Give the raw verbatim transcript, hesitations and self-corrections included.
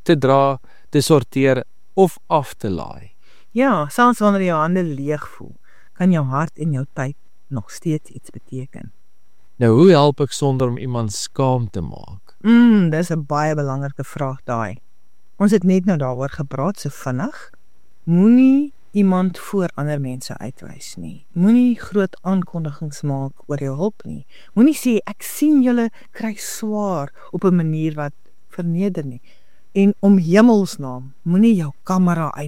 te dra, te sorteer of af te laai. Ja, selfs wanneer jou hande leeg voel, kan jou hart en jou tyd nog steeds iets beteken. Nou, hoe help ek sonder om iemand skaam te maak? Mm, dis 'n baie belangrike vraag daai. Ons het net nou daaroor gepraat, so vinnig. Moenie iemand voor ander mense uitwys nie. Moenie groot aankondigings maak oor jou hulp nie. Moenie sê, ek sien julle kry swaar op 'n manier wat verneder nie. En om hemelsnaam, moenie jou kamera uit